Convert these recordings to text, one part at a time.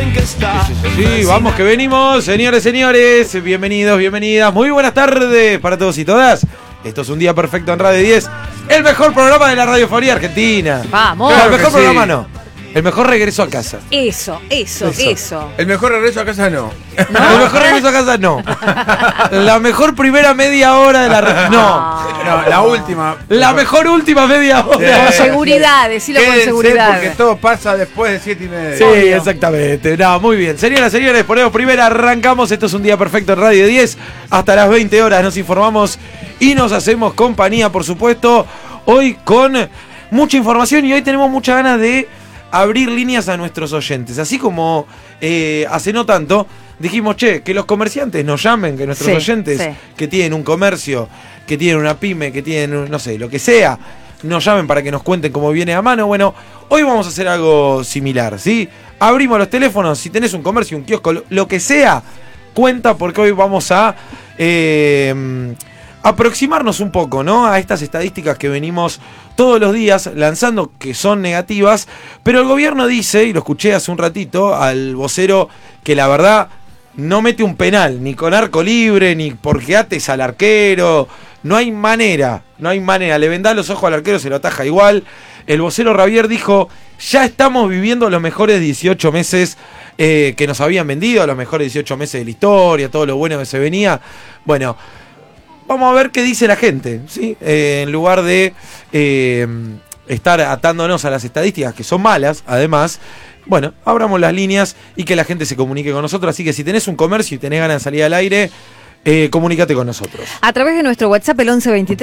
dicen que está. Sí, vamos que venimos, señores, bienvenidos, bienvenidas, muy buenas tardes para todos y todas. Esto es Un Día Perfecto en Radio 10, el mejor programa de la radiofonía argentina. Vamos. No, el mejor programa no, el mejor regreso a casa. Eso. El mejor regreso a casa no. El mejor regreso a casa no. La mejor primera media hora de la no, la última. la mejor última media hora. Con seguridad, decilo con Quédense, seguridad. porque todo pasa después de 7:30. Sí, exactamente. No, muy bien. Señoras, señores, ponemos primera, arrancamos. Esto es Un Día Perfecto en Radio 10. Hasta las 20 horas nos informamos y nos hacemos compañía, por supuesto. Hoy con mucha información y hoy tenemos muchas ganas de abrir líneas a nuestros oyentes. Así como hace no tanto dijimos, que los comerciantes nos llamen, que nuestros oyentes que tienen un comercio, que tienen una pyme, que tienen, no sé, lo que sea, nos llamen para que nos cuenten cómo viene a mano. Bueno, hoy vamos a hacer algo similar, ¿sí? Abrimos los teléfonos, si tenés un comercio, un kiosco, lo que sea, cuenta, porque hoy vamos a aproximarnos un poco, ¿no?, a estas estadísticas que venimos todos los días lanzando, que son negativas, pero el gobierno dice, y lo escuché hace un ratito al vocero, que la verdad no mete un penal, ni con arco libre, ni porque ates al arquero, no hay manera, le vendá los ojos al arquero, se lo ataja igual. El vocero Ravier dijo, ya estamos viviendo los mejores 18 meses que nos habían vendido, los mejores 18 meses de la historia, todo lo bueno que se venía. Bueno, vamos a ver qué dice la gente, ¿sí? En lugar de estar atándonos a las estadísticas, que son malas, además. Bueno, abramos las líneas y que la gente se comunique con nosotros. Así que si tenés un comercio y tenés ganas de salir al aire, comunícate con nosotros. A través de nuestro WhatsApp, el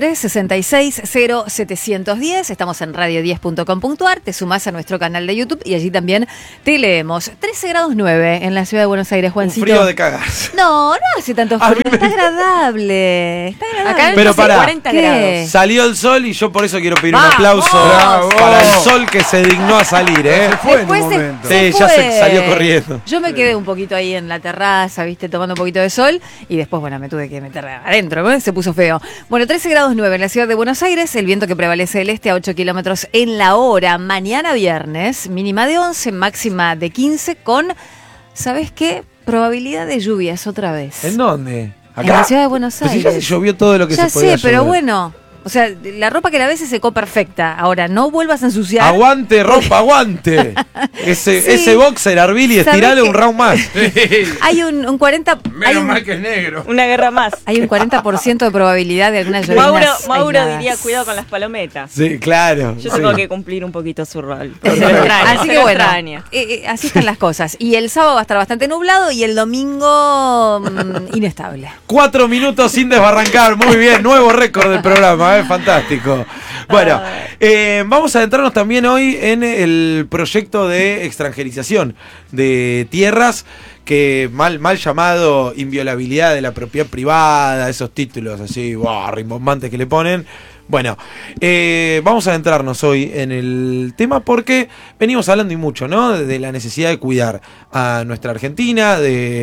1123-660710. Estamos en radio10.com.ar. Te sumás a nuestro canal de YouTube y allí también te leemos. 13 grados 9 en la ciudad de Buenos Aires, Juancito. Un frío de cagas. No hace tanto frío. Está agradable. Acá pero para 40 grados. Salió el sol y yo por eso quiero pedir un ¡Vamos! aplauso ¡Bravo! para el sol que se dignó a salir, ¿eh? Se fue en un Después momento. Sí, ya se salió corriendo. Yo me quedé un poquito ahí en la terraza, viste, tomando un poquito de sol y después, bueno, me tuve que meter adentro, ¿no? Se puso feo. Bueno, 13 grados 9 en la ciudad de Buenos Aires, el viento que prevalece del este a 8 kilómetros en la hora. Mañana viernes, mínima de 11, máxima de 15 con, ¿sabes qué? Probabilidad de lluvias otra vez. ¿En dónde? En la ciudad de Buenos Pero si Aires. ya se llovió todo lo que Ya se podía sé, pero llover. bueno. O sea, la ropa que la ves se secó perfecta. Ahora, no vuelvas a ensuciar. Aguante, ropa, aguante. Ese boxer, Arbili, ¿Sabés estirale qué? un round más. Hay un 40... Menos mal que es negro. Una guerra más. Hay un 40% de probabilidad de alguna lluvia. Mauro diría cuidado con las palometas. Sí, claro. Yo sí. tengo que cumplir un poquito su rol. Así que bueno, así están las cosas. Y el sábado va a estar bastante nublado y el domingo inestable. 4 minutos sin desbarrancar. Muy bien, nuevo récord del programa, fantástico. Bueno, vamos a adentrarnos también hoy en el proyecto de extranjerización de tierras, que mal llamado inviolabilidad de la propiedad privada, esos títulos así, rimbombantes que le ponen. Bueno, vamos a adentrarnos hoy en el tema porque venimos hablando y mucho, ¿no?, de la necesidad de cuidar a nuestra Argentina,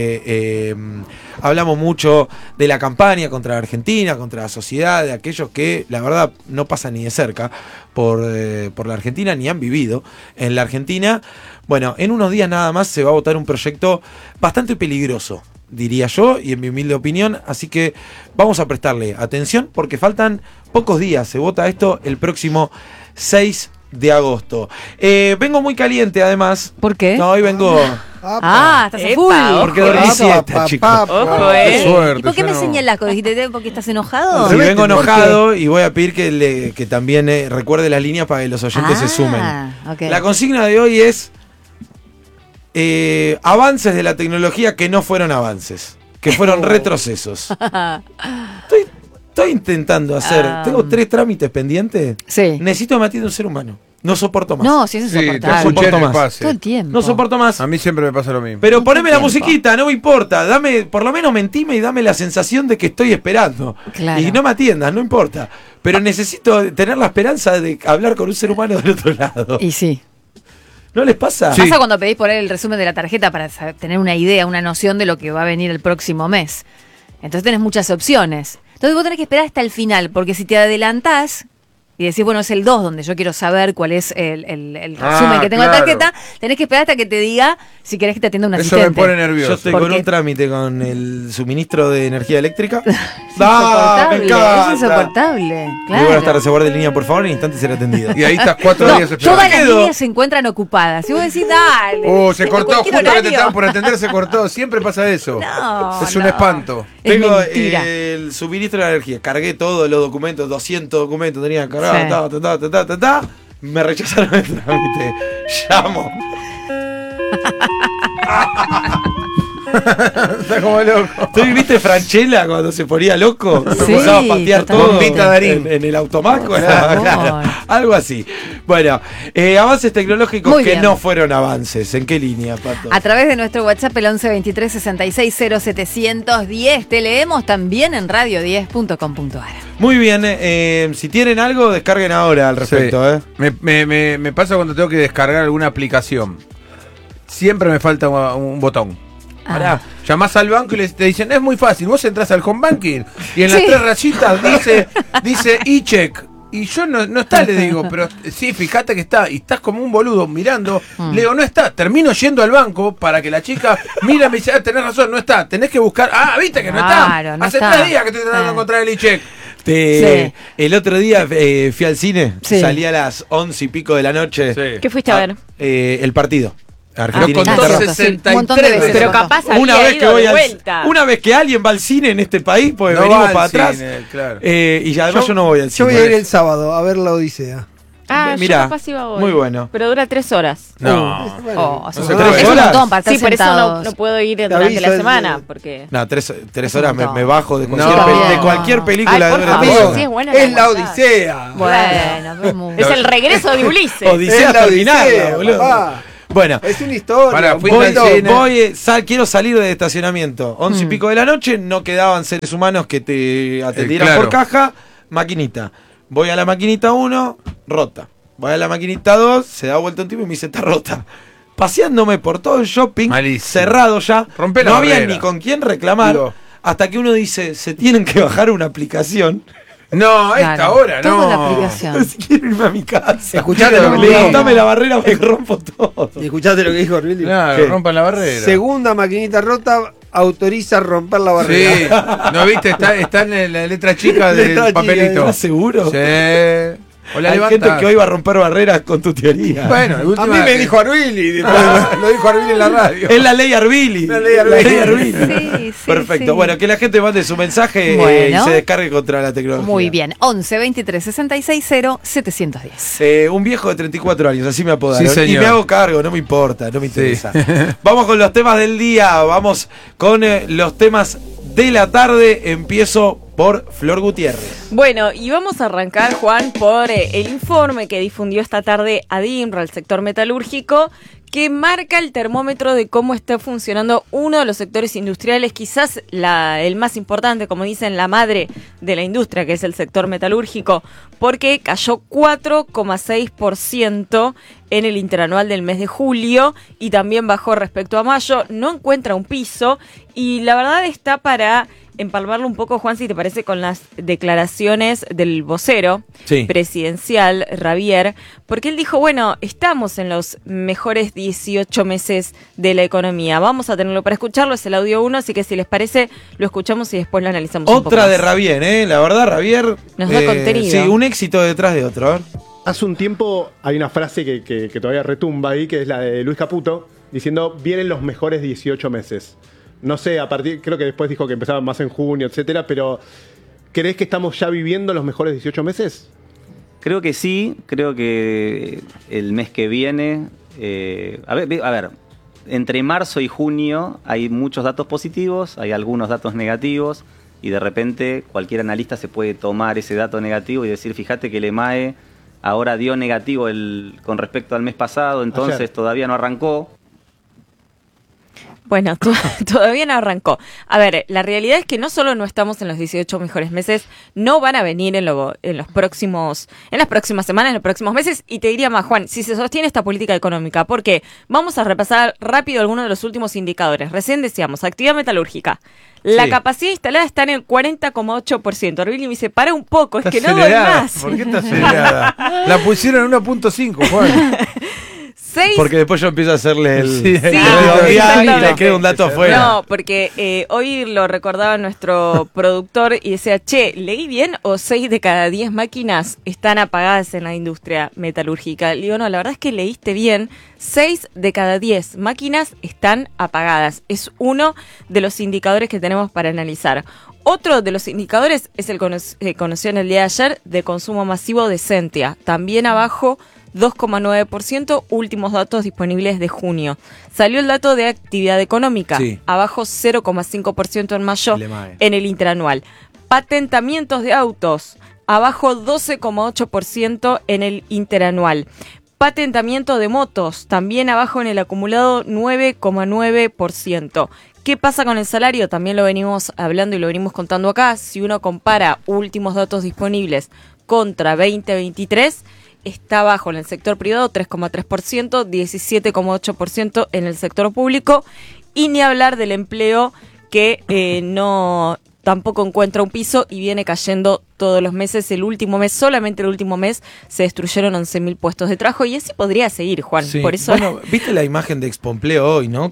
hablamos mucho de la campaña contra la Argentina, contra la sociedad, de aquellos que la verdad no pasan ni de cerca por la Argentina, ni han vivido en la Argentina. Bueno, en unos días nada más se va a votar un proyecto bastante peligroso, diría yo, y en mi humilde opinión, así que vamos a prestarle atención porque faltan pocos días, se vota esto el próximo 6 de agosto. Vengo muy caliente además. ¿Por qué? No, hoy vengo... Estás a full. Porque dormí siesta, chicos. Ojo, Qué suerte, ¿Y por qué yo me no. señalás? ¿Dijiste porque estás enojado? Si vengo enojado y voy a pedir que también recuerde las líneas para que los oyentes se sumen. Okay. La consigna de hoy es avances de la tecnología que no fueron avances, que fueron retrocesos. Estoy intentando hacer, tengo 3 trámites pendientes. Sí. Necesito que me atienda un ser humano. No soporto más. No, si eso es Sí, te insoportable. escuché. escuché en el más. pase. Todo el tiempo. No soporto más. A mí siempre me pasa lo mismo. Pero poneme la tiempo. musiquita, no me importa. Dame, por lo menos mentime y dame la sensación de que estoy esperando. Claro. Y no me atiendas, no importa. Pero necesito tener la esperanza de hablar con un ser humano del otro lado. Y sí. ¿No les pasa? Sí. Pasa cuando pedís por él el resumen de la tarjeta para tener una idea, una noción de lo que va a venir el próximo mes. Entonces tenés muchas opciones. Entonces vos tenés que esperar hasta el final, porque si te adelantás, y decís, bueno, es el 2 donde yo quiero saber cuál es el resumen que tengo en la claro. tarjeta, tenés que esperar hasta que te diga si querés que te atienda un Eso asistente. me pone nervioso. Yo estoy ¿Por con qué? un trámite con el suministro de energía eléctrica. Es ¡Ah, insoportable, me encanta! es insoportable. Muy Claro. buenas tardes, se guarde en línea, por favor, en instante será atendido. Y ahí estás 4 No, días esperando. todas las Quedo. líneas se encuentran ocupadas. Y vos decís, dale. Se tengo cortó, cualquier justo que te horario. estaban por atender, se cortó. Siempre pasa eso. No, Es un no. espanto. Es Tengo mentira. el suministro de energía. Cargué todos los documentos, 200 documentos tenía que cargar. Sí. Me rechazaron el trámite. Llamo. Está como loco. ¿Tú viste Franchella cuando se ponía loco? Sí, Empezaba a patear todo totalmente. Bombita Darín. en el automaco. Claro. Claro, algo así. Bueno, avances tecnológicos Muy que bien. no fueron avances. ¿En qué línea, Pato? A través de nuestro WhatsApp, el 11 23 66 0710. Te leemos también en radio10.com.ar. Muy bien. Si tienen algo, descarguen ahora al respecto. Sí. Me pasa cuando tengo que descargar alguna aplicación. Siempre me falta un botón. Ah. Llamás al banco y te dicen, es muy fácil, vos entras al home banking y en las Sí. 3 rayitas dice e-check. Y yo no está, le digo, pero sí, fíjate que está. Y estás como un boludo mirando. Le digo, no está. Termino yendo al banco para que la chica mira y me dice, tenés razón, no está. Tenés que buscar. Ah, viste que no Claro, está. no Hace está. 3 días que estoy tratando de encontrar el e-check. Sí. El otro día fui al cine, Sí. salí a las 11 y pico de la noche. Sí. ¿Qué fuiste a ver? El partido. Argentina Lo contó Inglaterra. cierto, sí. 63 Un montón de veces. Pero lo contó. capaz había Una vez que ido voy de al vuelta. una vez que alguien va al cine en este país, pues No va venimos al para atrás. cine, claro. Y además yo no voy al Yo cine. voy a ir el sábado a ver la Odisea. Ah, Mirá, yo capaz iba hoy. muy bueno. Pero dura 3 horas. No. Oh, es No un se montón. puede. Es un ¿Horas? montón para estar Sí, por eso sentados. no puedo ir Te durante aviso la el- semana. Porque... No, tres Es un horas me montón. bajo de No. de cualquier película Ay, de por Dora favor, Persona. sí, es buena es la aguantás. Odisea. Bueno, pero muy- Es el regreso de Ulises. Odisea Es la terminada, Odisea, boludo. papá. Bueno, Es una historia. Pará, un fuiste voy, al poquito- cine. quiero salir del estacionamiento. 11 y pico de la noche, no quedaban seres humanos que te atendieran claro. por caja. Maquinita. Voy a la maquinita 1, rota. Voy a la maquinita 2, se da vuelta un tipo y me dice, está rota. Paseándome por todo el shopping, Malísimo. cerrado ya. Rompé la no había barrera. ni con quién reclamar. Digo. Hasta que uno dice, se tienen que bajar una aplicación. No, a esta Claro. hora, Toda no. la aplicación. Si quiero irme a mi casa. Escuchate lo que me Levantame dijo. la barrera porque rompo todo. Y escuchaste lo que dijo Orbilli. Claro, ¿Qué? rompan la barrera. Segunda maquinita rota autoriza romper la barrera. Sí, ¿no viste? Está en la letra chica del Letra chica, papelito. ¿Estás seguro? Sí. O la Hay gente levantás. que hoy va a romper barreras con tu teoría. Bueno, de última A mí me vez. dijo Orbilli. después- Lo dijo Arbil en la radio. Es la ley Arbili. La ley Arbili. Arbili. Sí, sí, Perfecto. sí. Bueno, que la gente mande su mensaje Bueno. y se descargue contra la tecnología. Muy bien. 11 23 66 0 710. Un viejo de 34 años, así me apodaron. Sí, señor. Y me hago cargo, no me importa, no me Sí. interesa. Vamos con los temas del día, vamos con los temas de la tarde. Empiezo por Flor Gutiérrez. Bueno, y vamos a arrancar, Juan, por el informe que difundió esta tarde ADIMRA, el sector metalúrgico, que marca el termómetro de cómo está funcionando uno de los sectores industriales, quizás el más importante, como dicen, la madre de la industria, que es el sector metalúrgico, porque cayó 4,6% en el interanual del mes de julio y también bajó respecto a mayo, no encuentra un piso y la verdad está para empalmarlo un poco, Juan, si te parece, con las declaraciones del vocero Sí. presidencial, Ravier, porque él dijo, bueno, estamos en los mejores 18 meses de la economía. Vamos a tenerlo para escucharlo, es el audio 1, así que si les parece, lo escuchamos y después lo analizamos un poco Otra más. de Ravier, la verdad, Ravier. Nos da contenido. Sí, un éxito detrás de otro. A ver. Hace un tiempo hay una frase que todavía retumba ahí, que es la de Luis Caputo, diciendo, vienen los mejores 18 meses. No sé, creo que después dijo que empezaban más en junio, etcétera, pero ¿crees que estamos ya viviendo los mejores 18 meses? Creo que sí, creo que el mes que viene, a ver, entre marzo y junio hay muchos datos positivos, hay algunos datos negativos, y de repente cualquier analista se puede tomar ese dato negativo y decir, fíjate que el EMAE ahora dio negativo con respecto al mes pasado, entonces Ayer. todavía no arrancó. Bueno, todavía no arrancó. A ver, la realidad es que no solo no estamos en los 18 mejores meses, no van a venir en las próximas semanas, en los próximos meses. Y te diría más, Juan, si se sostiene esta política económica, porque vamos a repasar rápido algunos de los últimos indicadores. Recién decíamos, actividad metalúrgica. La Sí. capacidad instalada está en el 40,8%. Arvili me dice, para un poco, es Está que no doy acelerada. más. ¿Por qué está acelerada? La pusieron en 1.5, Juan. 6. Porque después yo empiezo a hacerle el Sí, redondear y exactamente. le queda un dato afuera. No, porque hoy lo recordaba nuestro productor y decía, che, ¿leí bien o 6 de cada 10 máquinas están apagadas en la industria metalúrgica? Le digo, no, la verdad es que leíste bien, 6 de cada 10 máquinas están apagadas. Es uno de los indicadores que tenemos para analizar. Otro de los indicadores es el que conoció en el día de ayer de consumo masivo de Sentia, también abajo 2,9%, últimos datos disponibles de junio. Salió el dato de actividad económica, Sí. abajo 0,5% en mayo El EMAE. en el interanual. Patentamientos de autos, abajo 12,8% en el interanual. Patentamiento de motos, también abajo en el acumulado 9,9%. ¿Qué pasa con el salario? También lo venimos hablando y lo venimos contando acá. Si uno compara últimos datos disponibles contra 2023, está bajo en el sector privado 3,3%, 17,8% en el sector público, y ni hablar del empleo que no tampoco encuentra un piso y viene cayendo todos los meses. El último mes, solamente el último mes, se destruyeron 11.000 puestos de trabajo y así podría seguir, Juan. Sí. Por eso Bueno, viste la imagen de Expompleo hoy, ¿no?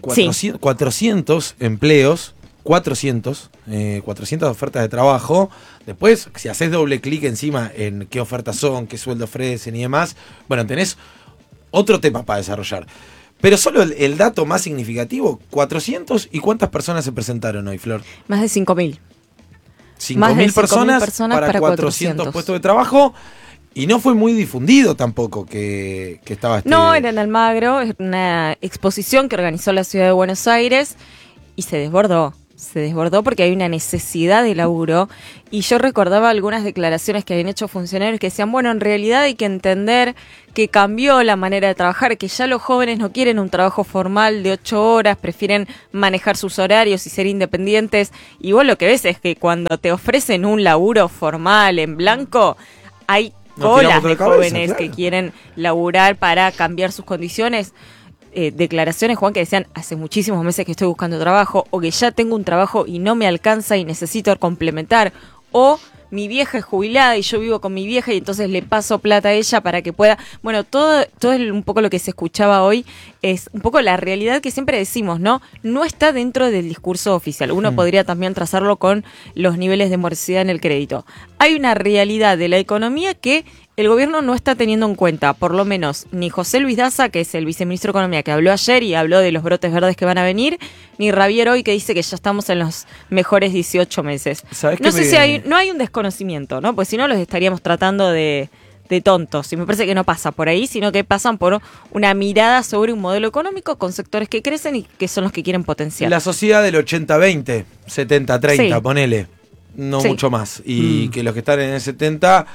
400 empleos, 400 ofertas de trabajo. Después, si haces doble clic encima en qué ofertas son, qué sueldo ofrecen y demás, bueno, tenés otro tema para desarrollar. Pero solo el dato más significativo, 400, ¿y cuántas personas se presentaron hoy, Flor? más de 5.000. 5.000 Más de 5.000 personas personas para para 400 400 puestos de trabajo. Y no fue muy difundido tampoco que estaba este... No, era en Almagro, es una exposición que organizó la ciudad de Buenos Aires y se desbordó porque hay una necesidad de laburo. Y yo recordaba algunas declaraciones que habían hecho funcionarios que decían, bueno, en realidad hay que entender que cambió la manera de trabajar, que ya los jóvenes no quieren un trabajo formal de 8 horas, prefieren manejar sus horarios y ser independientes. Y vos lo que ves es que cuando te ofrecen un laburo formal en blanco, hay Nos tiramos colas de de cabeza, jóvenes claro. que quieren laburar para cambiar sus condiciones. Declaraciones, Juan, que decían, hace muchísimos meses que estoy buscando trabajo, o que ya tengo un trabajo y no me alcanza y necesito complementar, o mi vieja es jubilada y yo vivo con mi vieja y entonces le paso plata a ella para que pueda... Bueno, todo un poco lo que se escuchaba hoy es un poco la realidad que siempre decimos, ¿no? No está dentro del discurso oficial. Uno podría también trazarlo con los niveles de morosidad en el crédito. Hay una realidad de la economía que el gobierno no está teniendo en cuenta, por lo menos ni José Luis Daza, que es el viceministro de Economía, que habló ayer y habló de los brotes verdes que van a venir, ni Ravier hoy, que dice que ya estamos en los mejores 18 meses. ¿Sabés No qué sé me- si no hay un desconocimiento, ¿no? Pues si no los estaríamos tratando de tontos. Y me parece que no pasa por ahí, sino que pasan por una mirada sobre un modelo económico con sectores que crecen y que son los que quieren potenciar. La sociedad del 80-20, 70-30, Sí. ponele. No Sí. mucho más. Y que los que están en el 70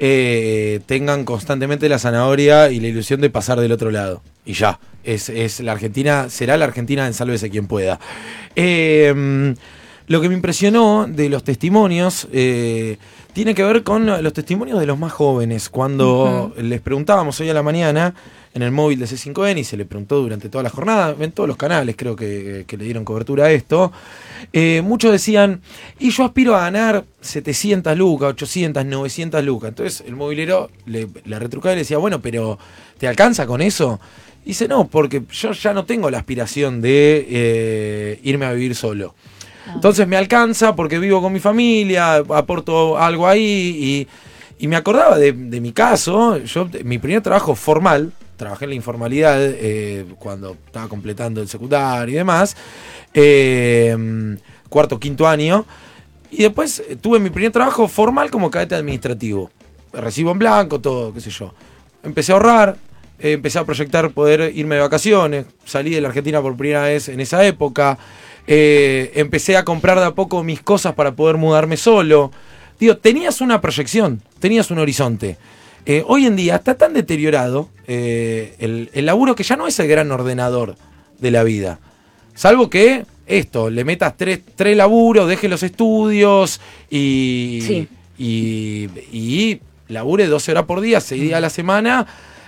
tengan constantemente la zanahoria y la ilusión de pasar del otro lado. Y ya. Es la Argentina, será la Argentina en sálvese quien pueda. Lo que me impresionó de los testimonios tiene que ver con los testimonios de los más jóvenes. Cuando les preguntábamos hoy a la mañana en el móvil de C5N y se le preguntó durante toda la jornada, en todos los canales creo que le dieron cobertura a esto, muchos decían, y yo aspiro a ganar 700 lucas, 800, 900 lucas. Entonces el movilero le retrucaba y le decía, bueno, pero ¿te alcanza con eso? Y dice, no, porque yo ya no tengo la aspiración de irme a vivir solo. Entonces me alcanza porque vivo con mi familia, aporto algo ahí y me acordaba de mi caso. Yo, mi primer trabajo formal, trabajé en la informalidad cuando estaba completando el secundario y demás, cuarto, quinto año, y después tuve mi primer trabajo formal como cadete administrativo. Recibo en blanco, todo, qué sé yo. Empecé a ahorrar, empecé a proyectar poder irme de vacaciones, salí de la Argentina por primera vez en esa época. Empecé a comprar de a poco mis cosas para poder mudarme solo. Digo, tenías una proyección, tenías un horizonte. Hoy en día está tan deteriorado el laburo que ya no es el gran ordenador de la vida. Salvo que le metas tres laburos, deje los estudios y labure 12 horas por día, 6 días a la semana,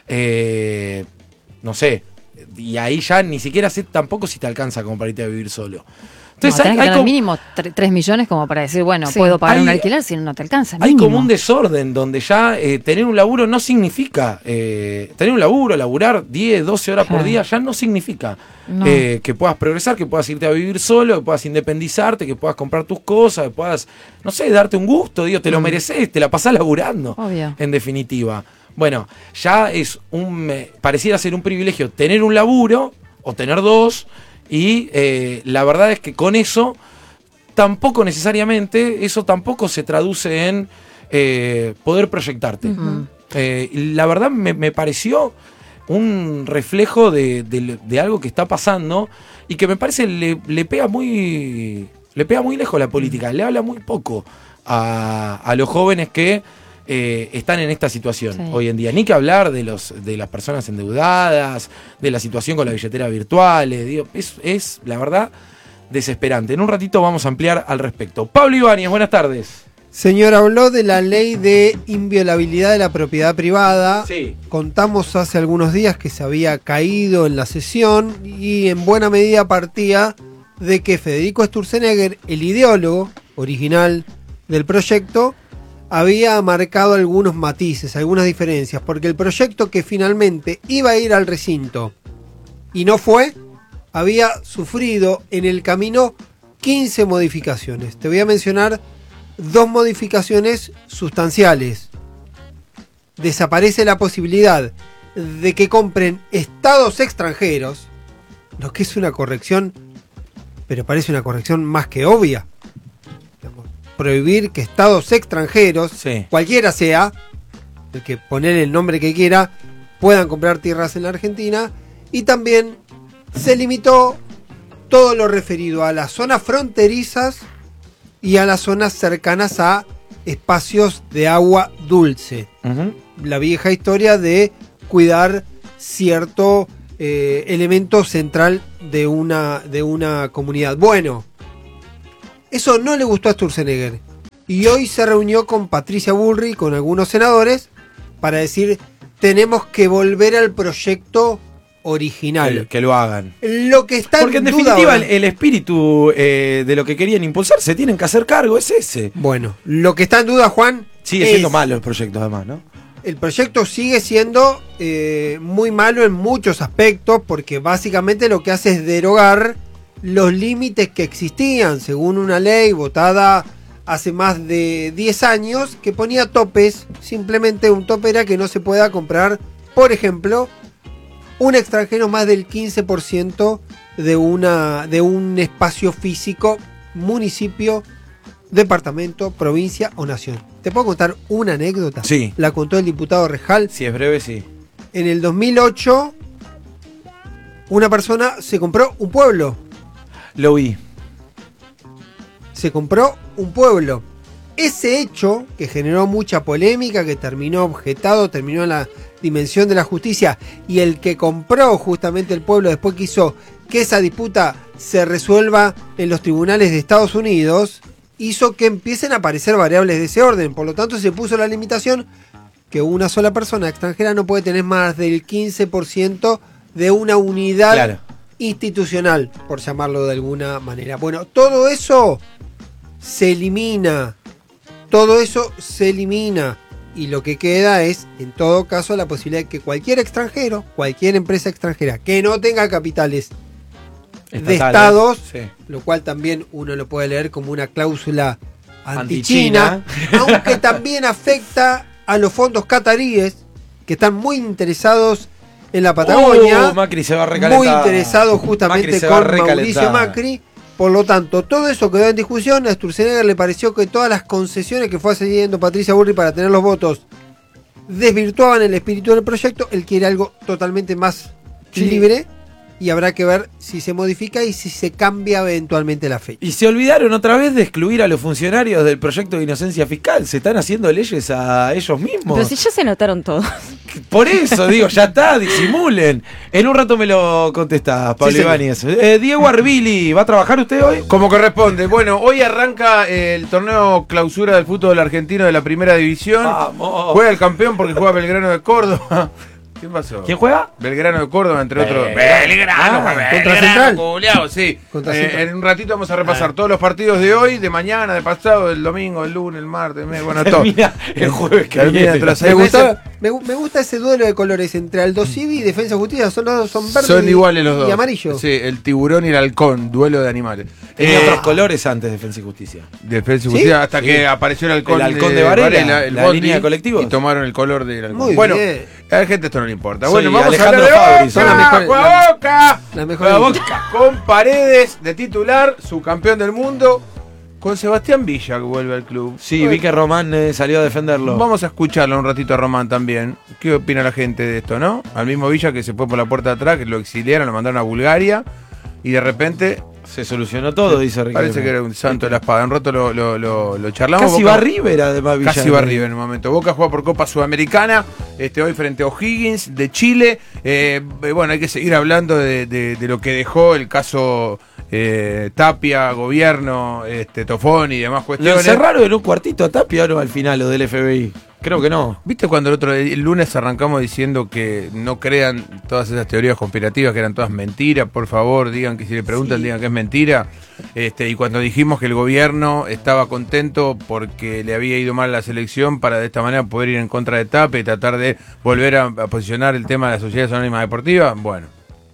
no sé, y ahí ya ni siquiera sé tampoco si te alcanza como para irte a vivir solo. Entonces tenés que tener mínimo 3 millones como para decir, bueno, puedo pagar un alquiler, si no te alcanza. Hay como un desorden donde ya tener un laburo no significa, tener un laburo, laburar 10, 12 horas por día ya no significa que puedas progresar, que puedas irte a vivir solo, que puedas independizarte, que puedas comprar tus cosas, que puedas, no sé, darte un gusto, te lo mereces, te la pasás laburando. Obvio. En definitiva. Bueno, ya es pareciera ser un privilegio tener un laburo o tener dos. Y la verdad es que con eso tampoco necesariamente, eso tampoco se traduce en poder proyectarte. Y la verdad me pareció un reflejo de algo que está pasando y que me parece le pega muy lejos la política, le habla muy poco a los jóvenes que están en esta situación hoy en día. Ni que hablar de las personas endeudadas, de la situación con las billeteras virtuales. Digo, es la verdad desesperante. En un ratito vamos a ampliar al respecto. Pablo Ibáñez, buenas tardes. Señor, habló de la ley de inviolabilidad de la propiedad privada. Sí. Contamos hace algunos días que se había caído en la sesión y en buena medida partía de que Federico Sturzenegger, el ideólogo original del proyecto, había marcado algunos matices, algunas diferencias, porque el proyecto que finalmente iba a ir al recinto y no fue, había sufrido en el camino 15 modificaciones. Te voy a mencionar 2 modificaciones sustanciales. Desaparece la posibilidad de que compren estados extranjeros, lo que es una corrección, pero parece una corrección más que obvia. Prohibir que estados extranjeros, cualquiera sea, el que poner el nombre que quiera, puedan comprar tierras en la Argentina. Y también se limitó todo lo referido a las zonas fronterizas y a las zonas cercanas a espacios de agua dulce. La vieja historia de cuidar cierto elemento central de una comunidad. Bueno, eso no le gustó a Sturzenegger y hoy se reunió con Patricia Bullrich y con algunos senadores para decir: tenemos que volver al proyecto original. Que lo hagan. Lo que está porque en duda definitiva ahora, el espíritu de lo que querían impulsar, se tienen que hacer cargo, es ese. Bueno, lo que está en duda, Juan, sigue siendo malo el proyecto además, ¿no? El proyecto sigue siendo muy malo en muchos aspectos, porque básicamente lo que hace es derogar los límites que existían según una ley votada hace más de 10 años que ponía topes. Simplemente un tope era que no se pueda comprar, por ejemplo, un extranjero más del 15% de un espacio físico, municipio, departamento, provincia o nación. ¿Te puedo contar una anécdota? Sí. La contó el diputado Rejal. Si es breve, sí. En el 2008, una persona se compró un pueblo. Lo vi. Se compró un pueblo. Ese hecho, que generó mucha polémica, que terminó objetado, terminó en la dimensión de la justicia, y el que compró justamente el pueblo después quiso que esa disputa se resuelva en los tribunales de Estados Unidos, hizo que empiecen a aparecer variables de ese orden. Por lo tanto, se puso la limitación que una sola persona extranjera no puede tener más del 15% de una unidad institucional, por llamarlo de alguna manera. Bueno, todo eso se elimina. Todo eso se elimina. Y lo que queda es, en todo caso, la posibilidad de que cualquier extranjero, cualquier empresa extranjera que no tenga capitales de estados, lo cual también uno lo puede leer como una cláusula anti-China, aunque también afecta a los fondos cataríes, que están muy interesados en la Patagonia, Macri se va a recalentar. muy interesados justamente con Mauricio Macri. Por lo tanto, todo eso quedó en discusión. A Sturzenegger le pareció que todas las concesiones que fue haciendo Patricia Bullrich para tener los votos desvirtuaban el espíritu del proyecto. Él quiere algo totalmente más libre. y habrá que ver si se modifica y si se cambia eventualmente la fecha. Y se olvidaron otra vez de excluir a los funcionarios del proyecto de inocencia fiscal. Se están haciendo leyes a ellos mismos. Pero si ya se notaron todos. Por eso digo, ya está, disimulen. En un rato me lo contestás, Pablo Sí, señor. Ibáñez. Diego Arbili, ¿va a trabajar usted hoy? Como corresponde. Bueno, hoy arranca el torneo clausura del fútbol argentino de la primera división. Vamos. Juega el campeón porque juega Belgrano de Córdoba. ¿Qué pasó? ¿Quién juega? Belgrano de Córdoba, entre otros. Belgrano, contra Central. Culeado, sí. Contra Central. En un ratito vamos a repasar todos los partidos de hoy, de mañana, de pasado, del domingo, el lunes, el martes, bueno, todo. Termina el jueves que Termina viene. entre los Me 6 meses. gusta, me gusta ese duelo de colores entre Aldo Civi y Defensa y Justicia. Son verdes Son iguales los dos. y amarillo. Sí, el tiburón y el halcón, duelo de animales. Tenía otros colores antes de Defensa y Justicia. Defensa y ¿Sí? Justicia, hasta Sí. que apareció el halcón, El halcón de Varela, el la bondi, línea de colectivos. y tomaron el color del halcón. Muy Bueno, bien. a la gente esto no le importa. Soy Bueno, vamos Alejandro a hablar Fabri, de soy la Boca, mejor- Juega Boca. la mejor Juega línea. Boca con Paredes de titular, su campeón del mundo, con Sebastián Villa que vuelve al club. Sí, vi que Román salió a defenderlo. Vamos a escucharlo un ratito a Román también. ¿Qué opina la gente de esto, no? Al mismo Villa que se fue por la puerta de atrás, que lo exiliaron, lo mandaron a Bulgaria y de repente Se solucionó todo, dice Ricardo. parece que era un santo de la espada. Un rato lo charlamos. Casi Boca- va River, además, Villa. Casi va River en el momento. Boca juega por Copa Sudamericana, hoy frente a O'Higgins de Chile. Bueno, hay que seguir hablando de lo que dejó el caso Tapia, gobierno, Tofón y demás Lo cuestiones. encerraron en un cuartito a Tapia, ¿no? Al final, lo del FBI. Creo que no. ¿Viste cuando el lunes arrancamos diciendo que no crean todas esas teorías conspirativas, que eran todas mentiras? Por favor, digan que si le preguntan, digan que es mentira. Y cuando dijimos que el gobierno estaba contento porque le había ido mal la selección para de esta manera poder ir en contra de Tapia y tratar de volver a posicionar el tema de las sociedades anónimas deportivas, bueno,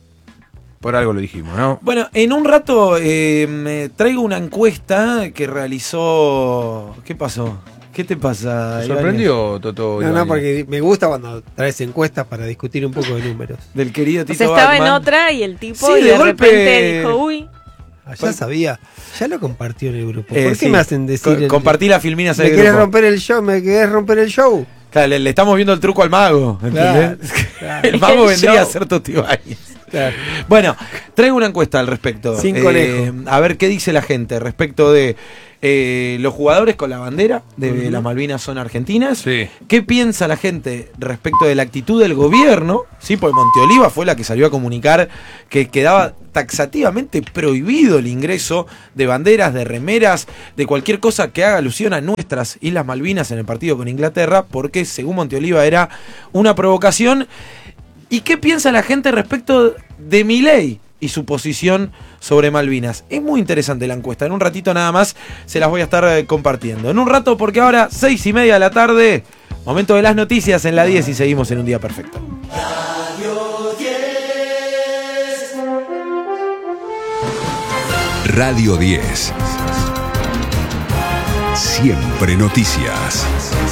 por algo lo dijimos, ¿no? Bueno, en un rato me traigo una encuesta que realizó... ¿Qué pasó? ¿Qué te pasa, ¿Te Ibáñez? sorprendió, Toto? No, Ibáñez? porque me gusta cuando traes encuestas para discutir un poco de números. Del querido O Tito sea, estaba en Bachmann. otra y el tipo Sí, y de de golpe- repente dijo, uy. Ya sabía, ya lo compartió en el grupo. ¿Por qué Sí. me hacen decir? Compartí la filmina. ¿Me querés romper el show? ¿Me querés romper el show? Claro, le estamos viendo el truco al mago, ¿entendés? Claro. El mago El vendría show. a ser Toti Ibáñez. Claro. Bueno, traigo una encuesta al respecto. Sin conejo. A ver qué dice la gente respecto de los jugadores con la bandera de las Malvinas son argentinas. Sí. ¿Qué piensa la gente respecto de la actitud del gobierno? Sí, porque Monteoliva fue la que salió a comunicar que quedaba taxativamente prohibido el ingreso de banderas, de remeras, de cualquier cosa que haga alusión a nuestras Islas Malvinas en el partido con Inglaterra, porque según Monteoliva era una provocación. ¿Y qué piensa la gente respecto de Milei y su posición sobre Malvinas? Es muy interesante la encuesta. En un ratito nada más se las voy a estar compartiendo. En un rato, porque ahora 6:30 de la tarde, momento de las noticias en la 10 y seguimos en un día perfecto. Radio 10. Siempre noticias.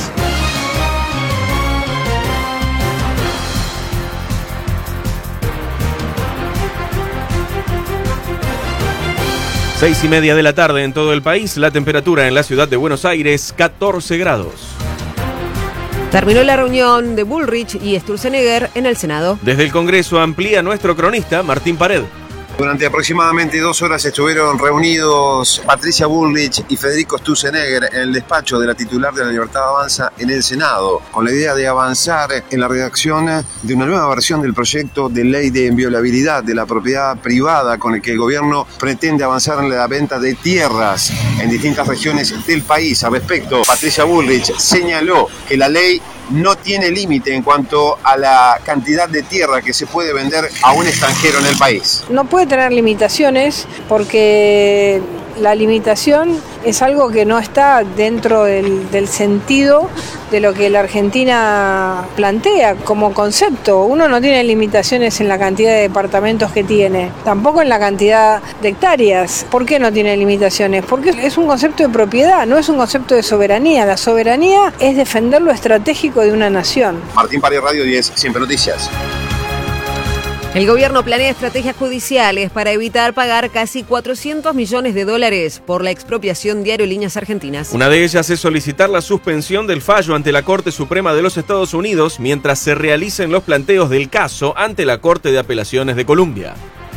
Seis y media de la tarde en todo el país, la temperatura en la ciudad de Buenos Aires, 14 grados. Terminó la reunión de Bullrich y Sturzenegger en el Senado. Desde el Congreso amplía nuestro cronista Martín Pared. Durante aproximadamente 2 horas estuvieron reunidos Patricia Bullrich y Federico Sturzenegger en el despacho de la titular de La Libertad Avanza en el Senado, con la idea de avanzar en la redacción de una nueva versión del proyecto de ley de inviolabilidad de la propiedad privada con el que el gobierno pretende avanzar en la venta de tierras en distintas regiones del país. Al respecto, Patricia Bullrich señaló que la ley no tiene límite en cuanto a la cantidad de tierra que se puede vender a un extranjero en el país. No puede tener limitaciones porque la limitación es algo que no está dentro del sentido de lo que la Argentina plantea como concepto. Uno no tiene limitaciones en la cantidad de departamentos que tiene, tampoco en la cantidad de hectáreas. ¿Por qué no tiene limitaciones? Porque es un concepto de propiedad, no es un concepto de soberanía. La soberanía es defender lo estratégico de una nación. Martín Pared, Radio 10, Siempre Noticias. El gobierno planea estrategias judiciales para evitar pagar casi $400 millones por la expropiación de Aerolíneas Argentinas. Una de ellas es solicitar la suspensión del fallo ante la Corte Suprema de los Estados Unidos mientras se realicen los planteos del caso ante la Corte de Apelaciones de Colombia.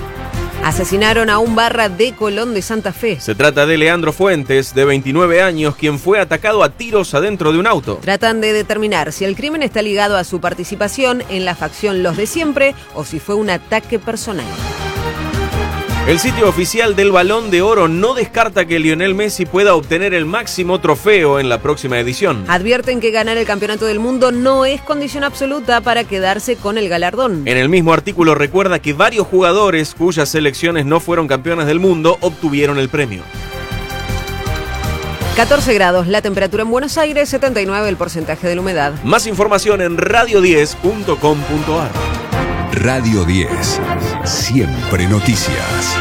Asesinaron a un barra de Colón de Santa Fe. Se trata de Leandro Fuentes, de 29 años, quien fue atacado a tiros adentro de un auto. Tratan de determinar si el crimen está ligado a su participación en la facción Los de Siempre o si fue un ataque personal. El sitio oficial del Balón de Oro no descarta que Lionel Messi pueda obtener el máximo trofeo en la próxima edición. Advierten que ganar el Campeonato del Mundo no es condición absoluta para quedarse con el galardón. En el mismo artículo recuerda que varios jugadores cuyas selecciones no fueron campeones del mundo obtuvieron el premio. 14 grados la temperatura en Buenos Aires, 79 el porcentaje de la humedad. Más información en radio10.com.ar. Radio 10. Siempre noticias.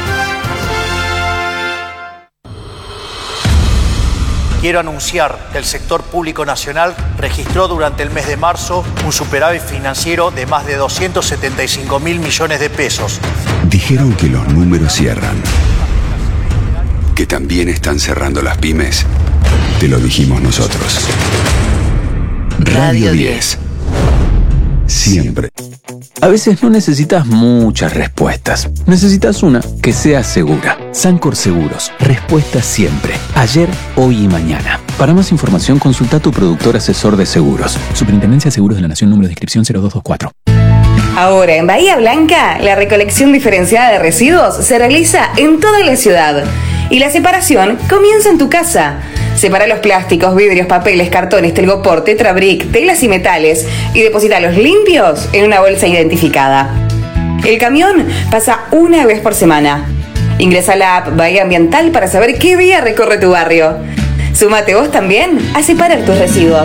Quiero anunciar que el sector público nacional registró durante el mes de marzo un superávit financiero de más de 275.000 millones de pesos. Dijeron que los números cierran. Que también están cerrando las pymes. Te lo dijimos nosotros. Radio 10. Siempre. A veces no necesitas muchas respuestas. Necesitas una que sea segura. Sancor Seguros. Respuesta siempre. Ayer, hoy y mañana. Para más información, consulta a tu productor asesor de seguros. Superintendencia de Seguros de la Nación, número de inscripción 0224. Ahora, en Bahía Blanca, la recolección diferenciada de residuos se realiza en toda la ciudad. Y la separación comienza en tu casa. Separa los plásticos, vidrios, papeles, cartones, telgopor, tetrabric, telas y metales y deposítalos limpios en una bolsa identificada. El camión pasa una vez por semana. Ingresa a la app Bahía Ambiental para saber qué día recorre tu barrio. Súmate vos también a separar tus residuos.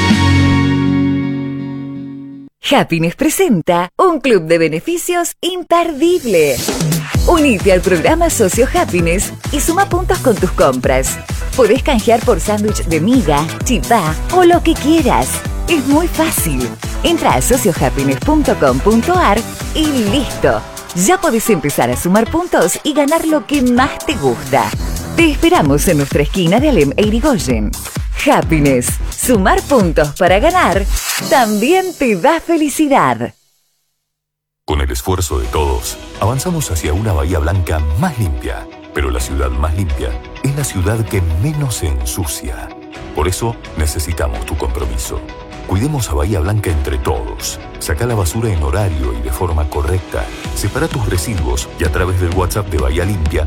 Happiness presenta un club de beneficios imperdible. Unite al programa Socio Happiness y suma puntos con tus compras. Podés canjear por sándwich de miga, chipá o lo que quieras. Es muy fácil. Entra a sociohappiness.com.ar y listo. Ya podés empezar a sumar puntos y ganar lo que más te gusta. Te esperamos en nuestra esquina de Alem e Irigoyen. Happiness. Sumar puntos para ganar también te da felicidad. Con el esfuerzo de todos, avanzamos hacia una Bahía Blanca más limpia. Pero la ciudad más limpia es la ciudad que menos se ensucia. Por eso necesitamos tu compromiso. Cuidemos a Bahía Blanca entre todos. Saca la basura en horario y de forma correcta. Separa tus residuos y a través del WhatsApp de Bahía Limpia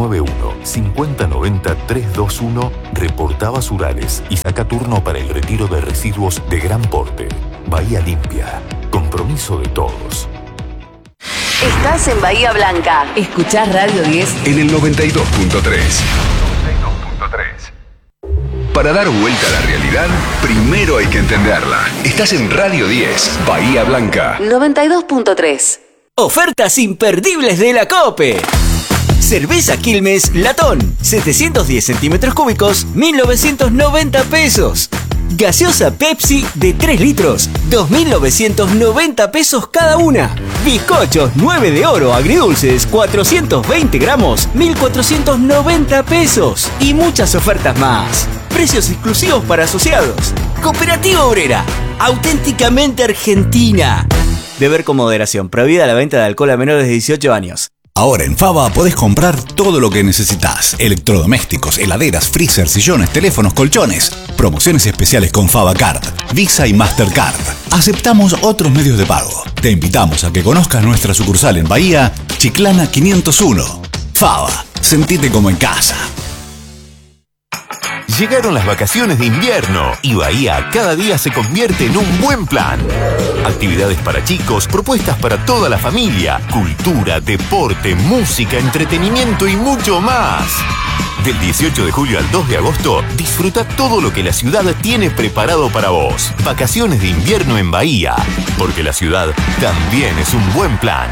291-5090-321 reporta basurales y saca turno para el retiro de residuos de gran porte. Bahía Limpia. Compromiso de todos. Estás en Bahía Blanca. Escuchás Radio 10 en el 92.3. Para dar vuelta a la realidad, primero hay que entenderla. Estás en Radio 10, Bahía Blanca. 92.3. Ofertas imperdibles de la COPE. Cerveza Quilmes Latón, 710 centímetros cúbicos, 1.990 pesos. Gaseosa Pepsi de 3 litros, 2.990 pesos cada una. Bizcochos 9 de oro agridulces, 420 gramos, 1.490 pesos. Y muchas ofertas más. Precios exclusivos para asociados. Cooperativa Obrera, auténticamente argentina. Beber con moderación, prohibida la venta de alcohol a menores de 18 años. Ahora en Fava podés comprar todo lo que necesitas. Electrodomésticos, heladeras, freezer, sillones, teléfonos, colchones. Promociones especiales con Fava Card, Visa y Mastercard. Aceptamos otros medios de pago. Te invitamos a que conozcas nuestra sucursal en Bahía, Chiclana 501. Fava, sentite como en casa. Llegaron las vacaciones de invierno y Bahía cada día se convierte en un buen plan. Actividades para chicos, propuestas para toda la familia, cultura, deporte, música, entretenimiento y mucho más. Del 18 de julio al 2 de agosto, disfruta todo lo que la ciudad tiene preparado para vos. Vacaciones de invierno en Bahía, porque la ciudad también es un buen plan.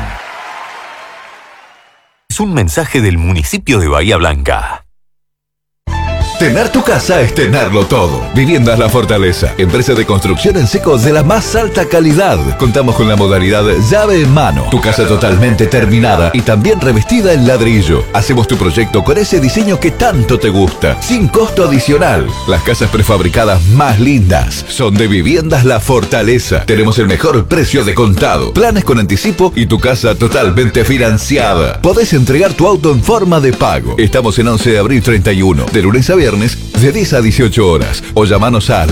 Es un mensaje del municipio de Bahía Blanca. Tener tu casa es tenerlo todo. Viviendas La Fortaleza, empresa de construcción en seco de la más alta calidad. Contamos con la modalidad llave en mano. Tu casa totalmente terminada y también revestida en ladrillo. Hacemos tu proyecto con ese diseño que tanto te gusta, sin costo adicional. Las casas prefabricadas más lindas son de Viviendas La Fortaleza. Tenemos el mejor precio de contado, planes con anticipo y tu casa totalmente financiada. Podés entregar tu auto en forma de pago. Estamos en 11 de abril 31, de lunes a viernes, de 10 a 18 horas. O llamanos al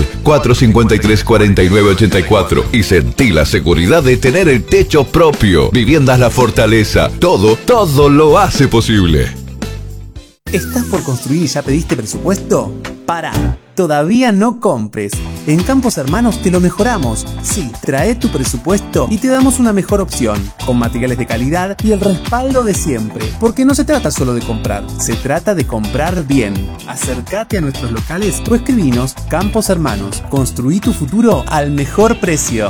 453-4984 y sentí la seguridad de tener el techo propio. Viviendas La Fortaleza. Todo lo hace posible. ¿Estás por construir y ya pediste presupuesto? Para. Todavía no compres. En Campos Hermanos te lo mejoramos. Sí, trae tu presupuesto y te damos una mejor opción, con materiales de calidad y el respaldo de siempre. Porque no se trata solo de comprar, se trata de comprar bien. Acércate a nuestros locales o escribinos. Campos Hermanos, construí tu futuro al mejor precio.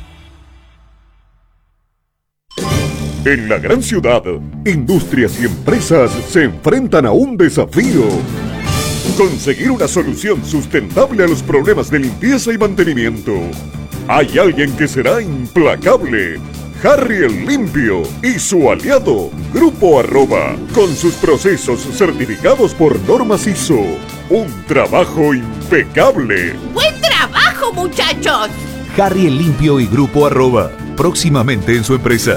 En la gran ciudad, industrias y empresas se enfrentan a un desafío. Conseguir una solución sustentable a los problemas de limpieza y mantenimiento. Hay alguien que será implacable. Harry el Limpio y su aliado, Grupo Arroba, con sus procesos certificados por normas ISO. Un trabajo impecable. ¡Buen trabajo, muchachos! Harry el Limpio y Grupo Arroba, próximamente en su empresa.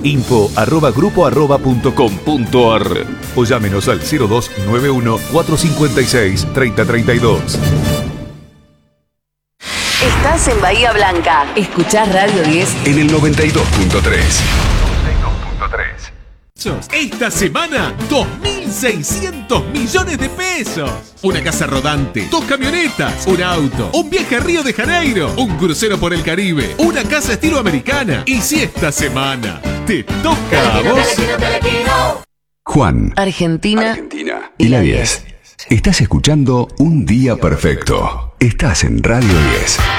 info@grupoarroba.com.ar o llámenos al 0291-456-3032. Estás en Bahía Blanca. Escuchás Radio 10 en el 92.3. Esta semana, 2.600 millones de pesos. Una casa rodante, 2 camionetas, un auto, un viaje a Río de Janeiro, un crucero por el Caribe, una casa estilo americana. Y si esta semana te toca a vos... Juan, Argentina y la 10. Estás escuchando Un Día Perfecto. Estás en Radio 10.